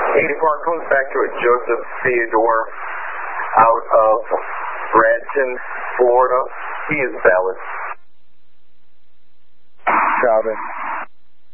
84 comes back to a Joseph Theodore out of Bradenton, Florida. He is valid. Copy.